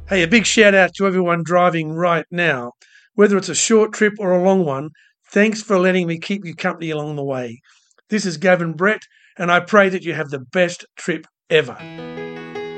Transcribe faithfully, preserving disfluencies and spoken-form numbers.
Hey, a big shout out to everyone driving right now. Whether it's a short trip or a long one, thanks for letting me keep you company along the way. This is Gavin Brett, and I pray that you have the best trip ever.